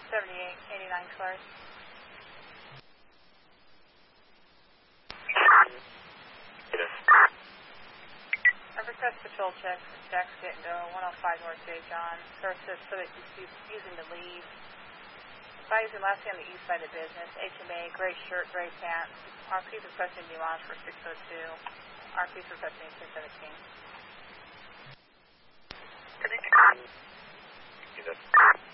7889 Clark. I request patrol check for Jack Skitendo, 105 North J. John. Source says that he's using to leave. Advising last on the east side of business. HMA, gray shirt, gray pants. RP's requesting Dimanche for 602. RP's requesting 617.